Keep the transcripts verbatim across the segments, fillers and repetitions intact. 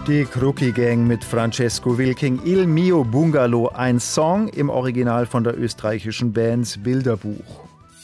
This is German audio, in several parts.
Die Crookie Gang mit Francesco Wilking, Il mio Bungalow, ein Song im Original von der österreichischen Band Bilderbuch.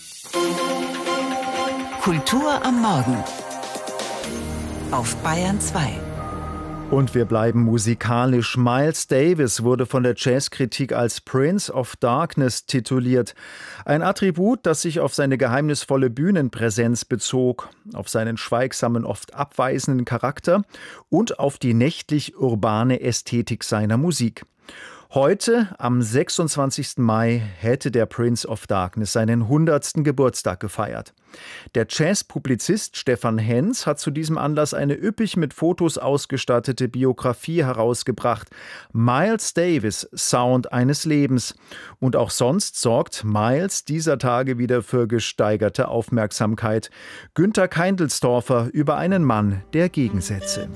Kultur am Morgen auf Bayern zwei. Und wir bleiben musikalisch. Miles Davis wurde von der Jazzkritik als Prince of Darkness tituliert. Ein Attribut, das sich auf seine geheimnisvolle Bühnenpräsenz bezog, auf seinen schweigsamen, oft abweisenden Charakter und auf die nächtlich-urbane Ästhetik seiner Musik. Heute, am sechsundzwanzigsten Mai, hätte der Prince of Darkness seinen hundertsten Geburtstag gefeiert. Der Jazz-Publizist Stefan Henz hat zu diesem Anlass eine üppig mit Fotos ausgestattete Biografie herausgebracht. Miles Davis, Sound eines Lebens. Und auch sonst sorgt Miles dieser Tage wieder für gesteigerte Aufmerksamkeit. Günter Keindelsdorfer über einen Mann der Gegensätze.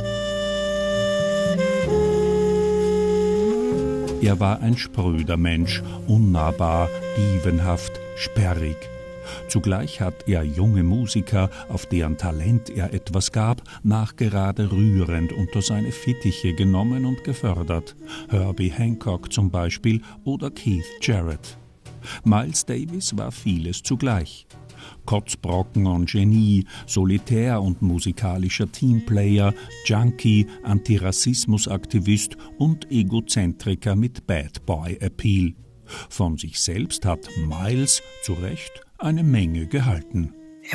Er war ein spröder Mensch, unnahbar, dievenhaft, sperrig. Zugleich hat er junge Musiker, auf deren Talent er etwas gab, nachgerade rührend unter seine Fittiche genommen und gefördert. Herbie Hancock zum Beispiel oder Keith Jarrett. Miles Davis war vieles zugleich. Kotzbrocken und Genie, Solitär und musikalischer Teamplayer, Junkie, Antirassismusaktivist und Egozentriker mit Bad Boy Appeal. Von sich selbst hat Miles, zu Recht, eine Menge gehalten.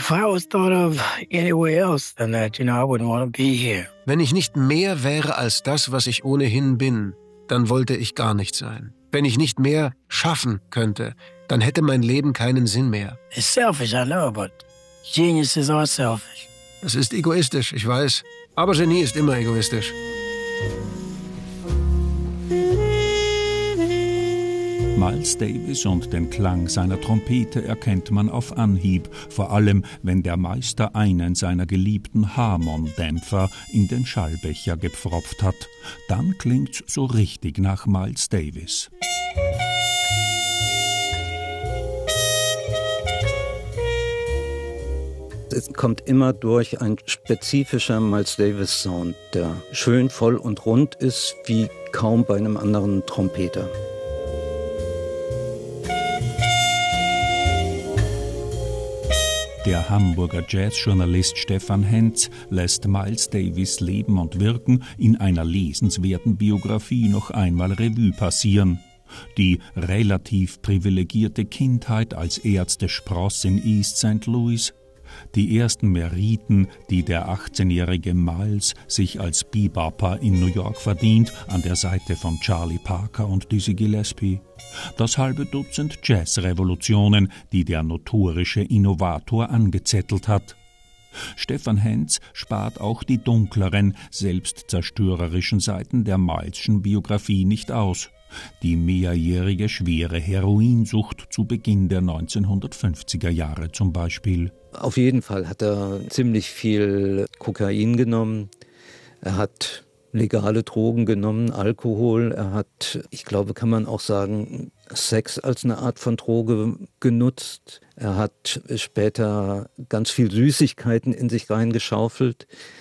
Wenn ich nicht mehr wäre als das, was ich ohnehin bin, dann wollte ich gar nicht sein. Wenn ich nicht mehr schaffen könnte, dann hätte mein Leben keinen Sinn mehr. It's selfish, I know, but geniuses are selfish. Es ist egoistisch, ich weiß. Aber Genie ist immer egoistisch. Miles Davis und den Klang seiner Trompete erkennt man auf Anhieb, vor allem wenn der Meister einen seiner geliebten Harmon-Dämpfer in den Schallbecher gepfropft hat. Dann klingt's so richtig nach Miles Davis. Es kommt immer durch ein spezifischer Miles Davis Sound, der schön voll und rund ist, wie kaum bei einem anderen Trompeter. Der Hamburger Jazzjournalist Stefan Henz lässt Miles Davis Leben und Wirken in einer lesenswerten Biografie noch einmal Revue passieren. Die relativ privilegierte Kindheit als Ärztespross in East Saint Louis, die ersten Meriten, die der achtzehnjährige Miles sich als Bebopper in New York verdient, an der Seite von Charlie Parker und Dizzy Gillespie. Das halbe Dutzend Jazzrevolutionen, die der notorische Innovator angezettelt hat. Stefan Henz spart auch die dunkleren, selbstzerstörerischen Seiten der Mileschen Biografie nicht aus. Die mehrjährige schwere Heroinsucht zu Beginn der neunzehnhundertfünfziger Jahre zum Beispiel. Auf jeden Fall hat er ziemlich viel Kokain genommen. Er hat legale Drogen genommen, Alkohol. Er hat, ich glaube, kann man auch sagen, Sex als eine Art von Droge genutzt. Er hat später ganz viel Süßigkeiten in sich reingeschaufelt.